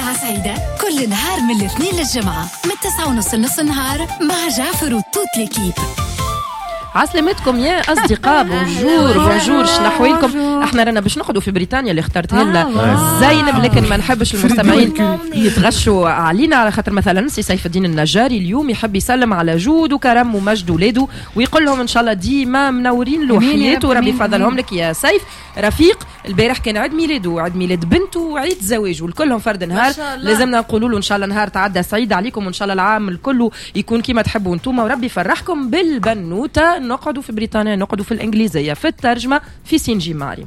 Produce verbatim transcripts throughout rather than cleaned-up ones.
ساعة سعيدة كل نهار من الاثنين للجمعة من تسعة ونص لنص النهار مع جعفر وتوت ليكيب. عسلامتكم يا أصدقاء. بونجور بونجور شنحويلكم. احنا رانا باش نقعدوا في بريطانيا اللي اخترتها لنا زينب، لكن ما نحبش المستمعين يتغشوا علينا، على خاطر مثلا سي سيف الدين النجاري اليوم يحب يسلم على جود وكرم ومجد ولاده ويقول لهم ان شاء الله ديما منورين الوحيات وربي يفضلهم لك يا سيف. رفيق البارح كان عيد ميلاده وعيد ميلاد بنته وعيد زواجه والكلهم فرد نهار، لازمنا نقولوا له ان شاء الله نهار تعدى سعيد عليكم وان شاء الله العام الكل يكون كما تحبوا انتم وربي يفرحكم بالبنوته. نقعدوا في بريطانيا، نقعدوا في الانجليزيه، في الترجمه في سينجي ماريم.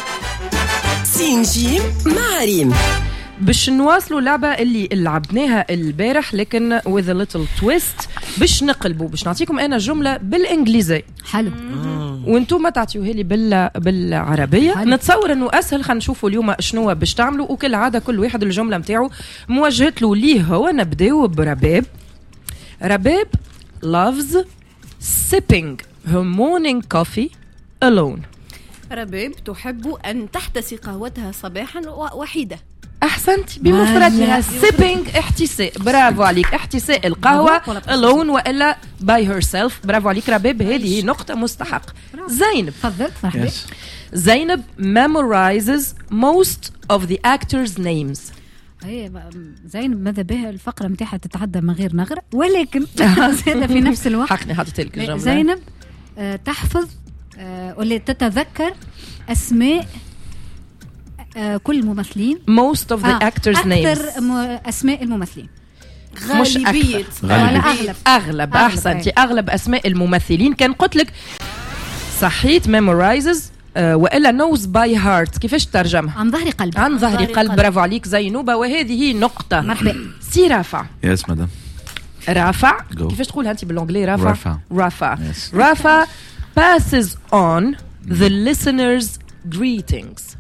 سينجي ماريم باش نواصلوا لعبة اللي لعبناها البارح لكن with a little twist. باش نقلبوا باش نعطيكم انا جملة بالانجليزي حلو وانتم ما تعطيوها لي بال بالعربية. حلو. نتصور انه اسهل. خلينا نشوفوا اليوم شنو باش تعملوا، وكل عادة كل واحد الجملة نتاعو موجهت له ليه هو. نبداو برباب. رباب loves sipping her morning coffee alone. رباب تحب أن تحتسي قهوتها صباحا وحيدة. أحسنت بمفردها sipping احتساء. برافو عليك. احتساء القهوة alone وإلا by herself. برافو عليك رباب، هذه نقطة مستحق. زينب تفضل. مرحبا. زينب memorizes most of the actors' names. هي زينب ماذا بها الفقرة متاعها تتعدى من غير نغرة، ولكن هذا في نفس الوقت حقني حاطت لك الجملة. زينب آه تحفظ آه ولا تتذكر أسماء آه كل الممثلين. most of the آه actors' names. أكثر أسماء الممثلين. غالبية. أغلب. أغلب. أحسنتي. أغلب أسماء الممثلين. كان قلت لك صحيت memorizes أه وإلا knows by heart. كيفاش ترجمها؟ عن ظهر قلب. عن ظهر قلب. برافو عليك زينوبة، وهذه نقطة. مرحبا. سي رافع. يس مدام. رافع كيفاش تقولها أنت بالإنجليزي؟ رافع. رافع. رافع. yes. رافع passes on the listeners' greetings.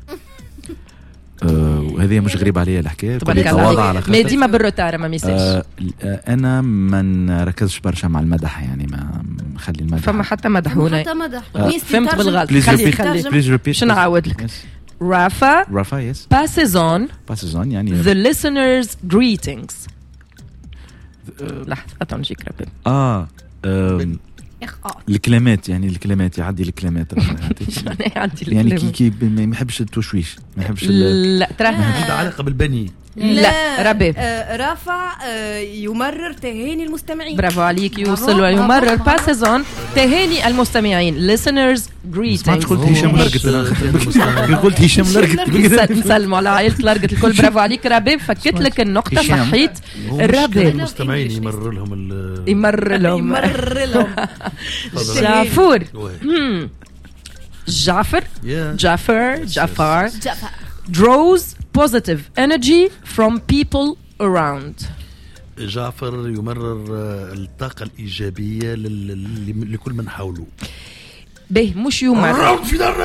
وهذه مش غريبة عليها الحكاية. تبارك الله. ما ديما بالروتار ما ميساش. أه أنا ما نركزش برشا مع المدح، يعني ما خلي المدح. فما حتى مدح هنا. حتى مدح. أه فهمت بالغلط. خلي خلي شنو نعاود لك؟ رافا رافا yes. passes on passes on يعني the listeners' greetings. لحظة أتون جيك ربي. آه الكلمات، يعني الكلمات يعدي الكلمات. يعني كي كي ما يحبش التشويش، ما يحبش. لا ترى هذا علاقة بالبني. لا ربي. آه رافع آه يمرر تهاني المستمعين. برافو عليك. يوصل ويمرر passes on تهاني المستمعين listeners greetings. قلت هشام لرقت. قلت هشام لرقت. نسلموا على عائلة لرقت الكل. برافو عليك ربي. فكت لك النقطة. صحيت. الربي المستمعين يمرر لهم يمرر لهم يمرر لهم. جعفر. جعفر جعفر جعفر draws positive energy from people around. جعفر يمرر الطاقة الإيجابية لكل من حوله. به مش يمرر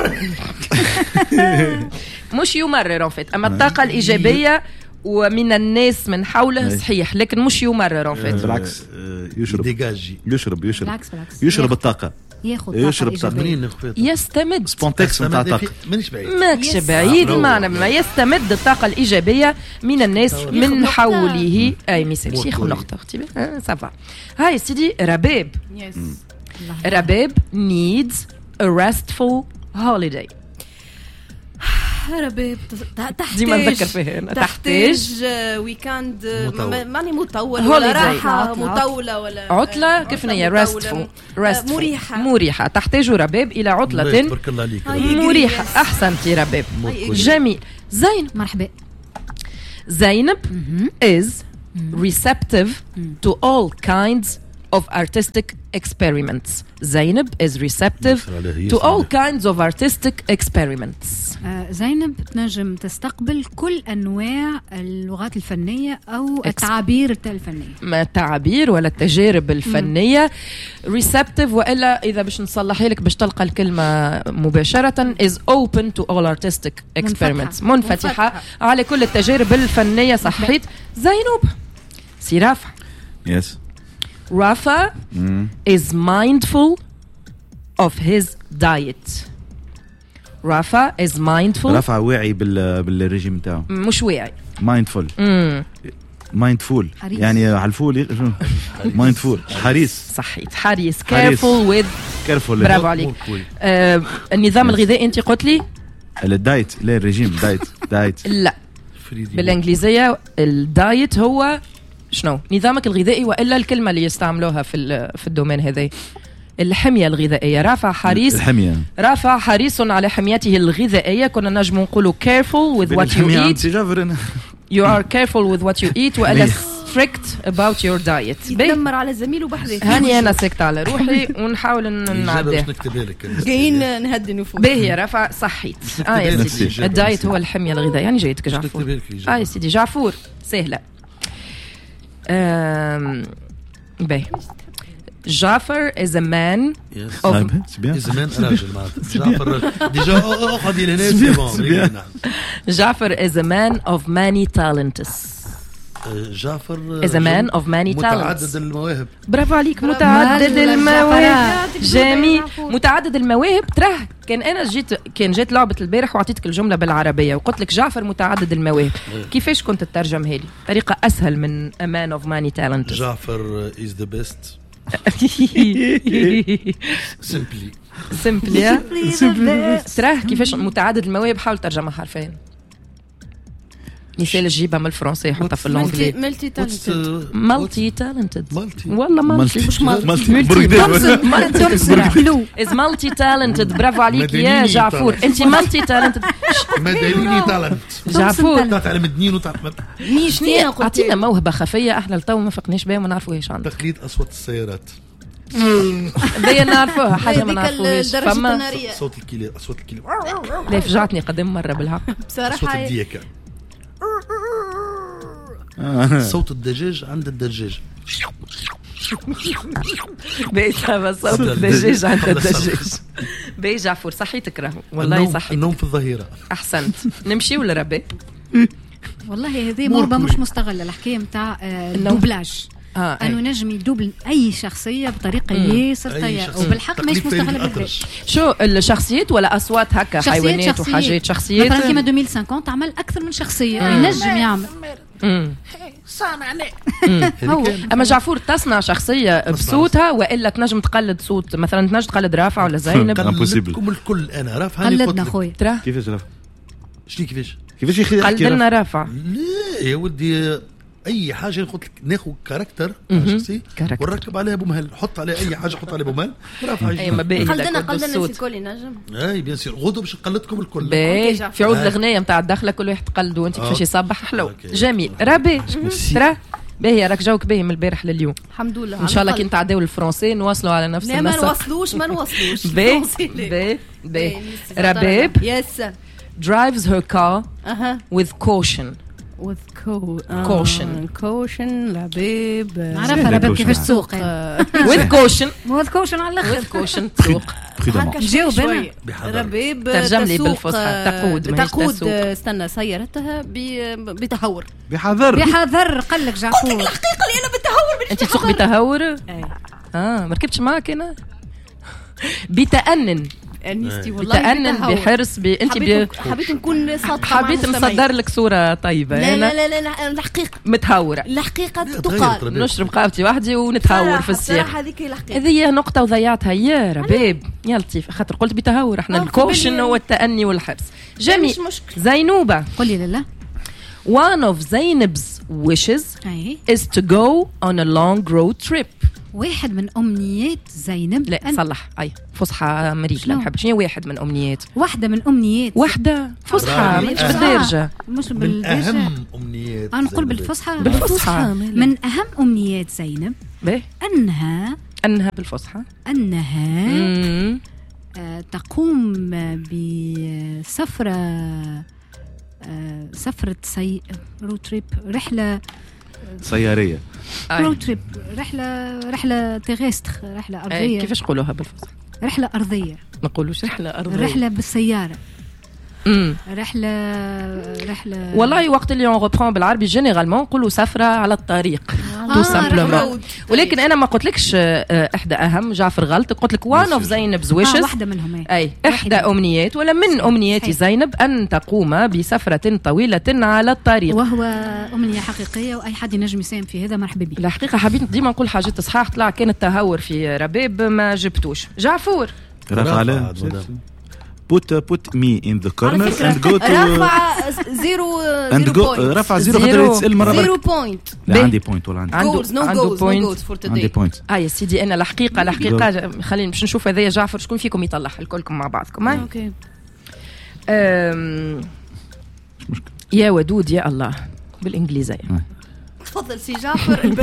مش يمرر فات، أما الطاقة الإيجابية ومن الناس من حوله صحيح، لكن مش يمرر فات. بالعكس يشرب ديجاجي. يشرب يشرب يشرب الطاقة. ياخذ يشرب منين؟ يستمد سبونتكس نتاع الطاقة. مانيش بعيد. ماكش بعيد. معنا ما يستمد الطاقة الإيجابية من الناس من حوله. أي ميسال شيخ نقطة أختي. آه سافا. هاي سيدي رباب. رباب needs a restful holiday. رباب تحتاج ديما نذكر فيها. تحتاج ويكاند ماني مطول ولا راحة مطولة ولا عطلة. كيف هي restful مريحة مريحة. تحتاج رباب إلى عطلة مريحة. أحسنتي رباب. جميل. زين. مرحبا. زينب is receptive to all kinds of artistic experiments. زينب is receptive to all kinds of artistic experiments. زينب تنجم تستقبل كل أنواع اللغات الفنية أو التعابير الفنية. ما التعابير ولا التجارب الفنية. receptive وإلا إذا باش نصلح لك باش تلقى الكلمة مباشرة is open to all artistic experiments. منفتحة, منفتحة على كل التجارب الفنية. صحيت. زينب. سي رافع. yes. Rafa mm. is mindful of his diet. Rafa is mindful. رافع واعي بال بالرجيم تاعو. مش واعي. مايندفول امم مايندفول يعني على الفول مايندفول حريص صحيت حريص كيرفول وذ كيرفول برافو عليك. آه النظام الغذائي انت قلت لي الدايت لا الرجيم دايت دايت لا بالانجليزيه الدايت هو شنو نظامك الغذائي والا الكلمه اللي يستعملوها في في الدومين هذا الحميه الغذائيه. رافع حريص الحميه رافع حريص على حميته الغذائيه. كنا نجم نقولوا careful with what you eat. You are careful with what you eat ولا strict about your diet. يتنمر على زميله بحذاه. هاني انا سكت على روحي ونحاول نعديها. جايين نهدي نفوس. باهي رافع صحيت. اه يا سيدي الدايت هو الحميه الغذائيه. يعني جايتك جعفور. اه يا سيدي جعفور سهله. امم باهي جعفر is a man of is a man راجل معناتها جعفر ديجا اقعد هنا سي جعفر is a man of many talents. جعفر is a man of many talents. متعدد المواهب. برافو عليك متعدد المواهب. جميل متعدد المواهب. تراه كان انا جيت كان جيت لعبه البارح وعطيتك الجمله بالعربيه وقلت لك جعفر متعدد المواهب كيفاش كنت تترجمها لي طريقه اسهل من a man of many talents. جعفر is the best. سمبلي سمبلي تراه كيفاش متعدد المواهب. حاول ترجمها حرفيا مثال جيبها من الفرنسي حطها في اللونجلي. مالتي تالنتد مالتي تالنتد والله مالتي مش مالتي مالتي از مالتي تالنتد. برافو عليك يا جعفور انت مالتي تالنتد. مدني تالنت جعفور تعلم الدين وتعلم مش اعطينا موهبه خفيه احنا لتو ما فقناش بها وما نعرفوهاش عنها. تقليد اصوات السيارات. بيا نعرفوها حاجه ما نعرفوهاش. فما صوت الكلاب اصوات الكلاب لا فجعتني قدم مره بالحق بصراحه. صوت الديكه صوت الدجاج عند الدجاج. بيتها صوت الدجاج عند الدجاج. بي جعفور صحيتك راهو والله صحيت. النوم في الظهيره. احسنت. نمشي ولا ربي؟ والله هذه موهبه مش مستغله الحكايه نتاع الدوبلاج. آه انه نجم يدوبل اي شخصيه بطريقه ياسر طيبه وبالحق مش مستغله بالبال. شو الشخصيات ولا اصوات هكا حيوانات وحاجات شخصيات مثلا كيما ألفين وخمسين عمل اكثر من شخصيه ينجم يعمل صانع هو. اما جعفور تصنع شخصيه بصوتها والا تنجم تقلد صوت مثلا تنجم تقلد رافع ولا زينب. قلدكم الكل انا رافع قلدنا خويا ترى كيفاش رافع شنو كيفاش كيفاش يخلي قلدنا رافع. لا يا ودي اي حاجه نقول لك ناخذ كاركتر شخصي ونركب عليها بومهل. حط عليه اي حاجه حط عليه بومهل رافع. اي ما باهي قلدنا قلدنا في كل نجم. اي بيان سير غدو باش نقلدكم الكل. في عود الاغنيه نتاع الدخله كل واحد تقلد وانت كيفاش يصبح حلو. جميل ربي ترى باهي راك جاوك باهي من البارح لليوم الحمد لله. ان شاء الله كي نتعداو الفرنسي نواصلوا على نفس النسق. لا ما نوصلوش ما نوصلوش. باهي باهي باهي ربيب يس drives her car with caution. with co- caution uh, caution لبيب نعرفها لبيب كيفاش تسوق. with caution with caution على الاخر. with caution تسوق. جاوب انا ربيب ترجم لي بالفصحى. تقود تقود استنى سيارتها بتهور. بحذر بحذر قال لك جعفور. الحقيقه اللي انا بتهور. انت تسوق بتهور؟ اه ما ركبتش معك انا. بتأنن انستي والله تأنن بحرص ب... انت حبيت, حبيت نكون صادقه. حبيت نصدر لك صوره طيبه. لا لا لا, لا, لا الحقيقه متهوره. الحقيقه تقال نشرب قهوتي وحدي ونتهور في السياق. هذيك الحقيقه هذه نقطه وضيعتها يا ربيب يا لطيف خاطر قلت بتهور. احنا الكوشن هو التأني والحرص. جميل. زينوبه قولي لا. One of Zainab's wishes is to go on a long road trip. واحد من أمنيات زينب. لا أن... صلح أي فصحى أمريكا لا نحب. شنو واحد من أمنيات؟ واحدة من أمنيات. واحدة فصحى مش بالدارجة. مش بالدارجة. من أهم أمنيات. أنا نقول بالفصحى. بالفصحى. من أهم أمنيات زينب. به أنها. أنها بالفصحى. أنها آه تقوم بسفرة آه سفرة سي رو تريب رحلة سيارية. رو تريب رحلة رحلة تيغيستر رحلة أرضية. كيفاش نقولوها بالفصحى؟ رحلة أرضية. ما نقولوش رحلة أرضية. رحلة بالسيارة. امم رحلة رحلة والله وقت اللي اون ريبرون بالعربي جينيرالمون نقولوا سفرة على الطريق. تو سامبلومون. ولكن انا ما قلتلكش احدى اهم جعفر غلط، قلت لك وان اوف زينب's wishes. آه واحده منهم. اي احدى امنيات ولا من امنيات زينب ان تقوم بسفره طويله على الطريق، وهو امنيه حقيقيه واي حد ينجم يساهم في هذا مرحبا به. الحقيقه حبيت ديما نقول حاجات صحاح، طلع كان التهور في رباب ما جبتوش. جعفور رفع على put put me in the corner and go to رفع زيرو and go رفع زيرو خاطر يتسأل مرة زيرو بوينت. لا عندي بوينت ولا عندي عنده عنده بوينت عندي بوينت. اه يا سيدي انا الحقيقه الحقيقه خلينا باش نشوف هذايا جعفر شكون فيكم يطلع الكلكم مع بعضكم. اوكي يا ودود يا الله بالانجليزيه. تفضل سي جعفر.